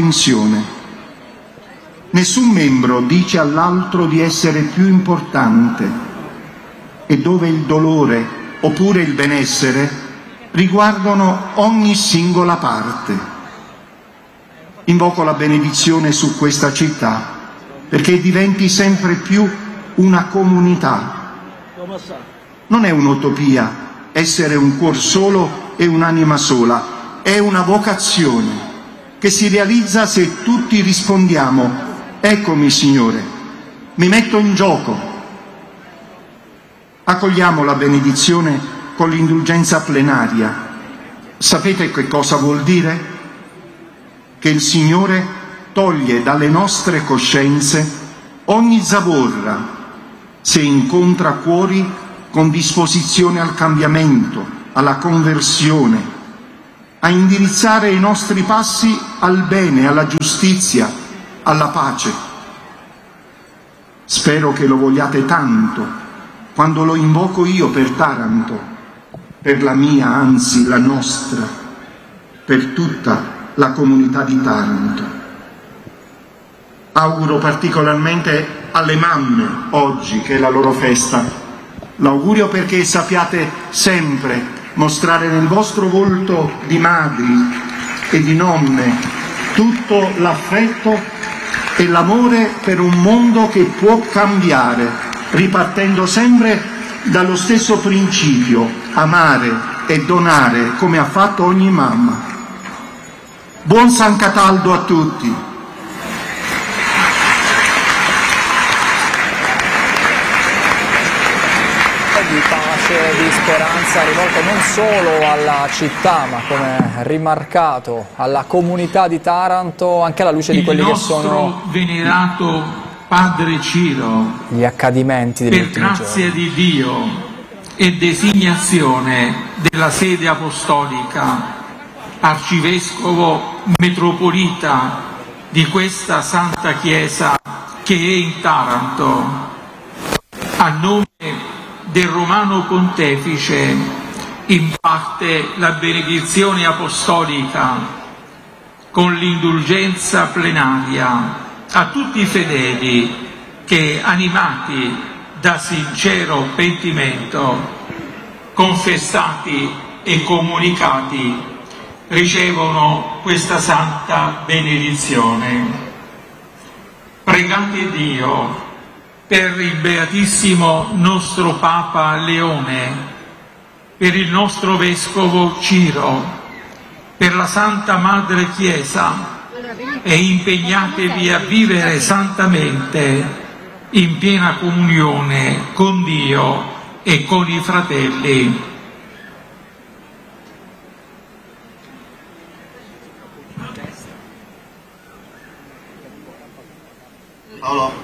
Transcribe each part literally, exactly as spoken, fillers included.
tensione. Nessun membro dice all'altro di essere più importante, e dove il dolore oppure il benessere riguardano ogni singola parte. Invoco la benedizione su questa città perché diventi sempre più una comunità. Non è un'utopia essere un cuor solo e un'anima sola, è una vocazione che si realizza se tutti rispondiamo: eccomi Signore, mi metto in gioco. Accogliamo la benedizione con l'indulgenza plenaria. Sapete che cosa vuol dire? Che il Signore toglie dalle nostre coscienze ogni zavorra se incontra cuori con disposizione al cambiamento, alla conversione, a indirizzare i nostri passi al bene, alla giustizia, alla pace. Spero che lo vogliate tanto quando lo invoco io per Taranto, per la mia, anzi la nostra, per tutta la comunità di Taranto. Auguro particolarmente alle mamme oggi, che è la loro festa, l'augurio perché sappiate sempre mostrare nel vostro volto di madri e di nonne tutto l'affetto e l'amore per un mondo che può cambiare, ripartendo sempre dallo stesso principio: amare e donare come ha fatto ogni mamma. Buon San Cataldo a tutti! Di pace, di speranza rivolto non solo alla città, ma come rimarcato alla comunità di Taranto, anche alla luce di quelli che sono il nostro venerato Padre Ciro, gli accadimenti degli per ultimi grazia giorni. di Dio e designazione della sede apostolica, arcivescovo metropolita di questa Santa Chiesa che è in Taranto, a nome del Romano Pontefice imparte la benedizione apostolica con l'indulgenza plenaria a tutti i fedeli che, animati da sincero pentimento, confessati e comunicati, ricevono questa santa benedizione. Pregate Dio per il Beatissimo nostro Papa Leone, per il nostro Vescovo Ciro, per la Santa Madre Chiesa, e impegnatevi a vivere santamente in piena comunione con Dio e con i fratelli. Paolo.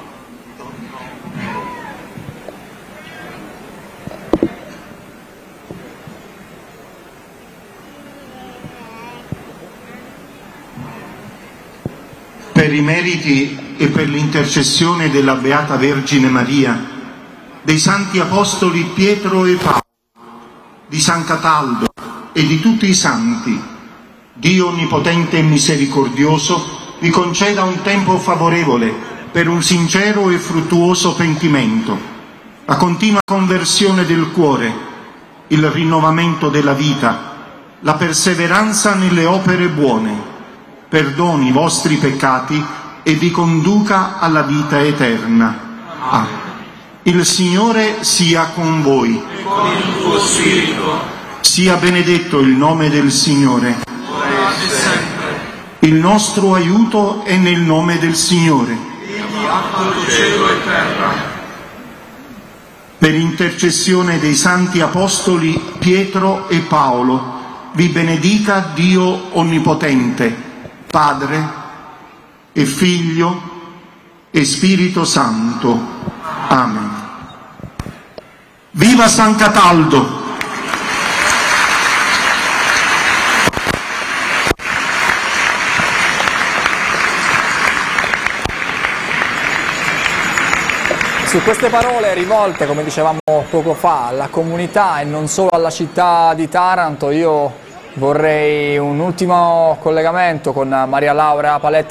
Per i meriti e per l'intercessione della Beata Vergine Maria, dei Santi Apostoli Pietro e Paolo, di San Cataldo e di tutti i Santi, Dio Onnipotente e Misericordioso vi conceda un tempo favorevole per un sincero e fruttuoso pentimento, la continua conversione del cuore, il rinnovamento della vita, la perseveranza nelle opere buone, perdoni i vostri peccati e vi conduca alla vita eterna. Ah. Il Signore sia con voi. E con il tuo spirito. Sia benedetto il nome del Signore. Ora e sempre. Il nostro aiuto è nel nome del Signore. Egli ha fatto cielo e terra. Per intercessione dei Santi Apostoli Pietro e Paolo, vi benedica Dio Onnipotente, Padre e Figlio e Spirito Santo. Amen. Viva San Cataldo! Su queste parole rivolte, come dicevamo poco fa, alla comunità e non solo alla città di Taranto, io vorrei un ultimo collegamento con Maria Laura Paletta.